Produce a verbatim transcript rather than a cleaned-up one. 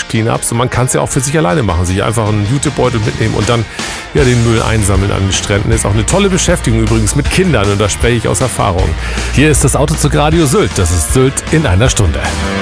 Cleanups. Und man kann es ja auch für sich alleine machen. Sich einfach einen Jutebeutel mitnehmen und dann ja, den Müll einsammeln an den Stränden. Ist auch eine tolle Beschäftigung übrigens mit Kindern und da spreche ich aus Erfahrung. Hier ist das Autozug Radio Sylt. Das ist Sylt in einer Stunde.